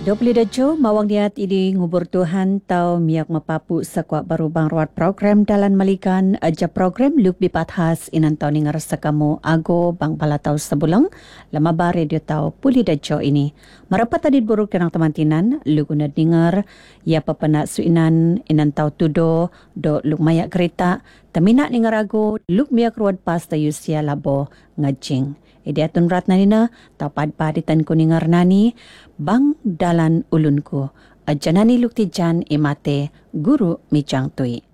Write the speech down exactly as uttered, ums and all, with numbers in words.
Dopli dajo mawang niat idi ngubur Tuhan tau miak mapapu sakwak baru bang rawat program dalan malikan aja program luk bipathas inan tau ningar sakamu ago bang pala tau sebulang lama ba radio tau puli dajo ini. Marapat adit buruk kenang temantinan luk unad ningar ya papana suinan inan tau tudo do luk mayak kereta tamina ningar ago luk miak rawat pas tayusia labo ngajing. Idi atun rat nanina tau pad-paditan ko ningar nani bang dalan ulunku. Ajanani lukti jan imate guru mijang tui.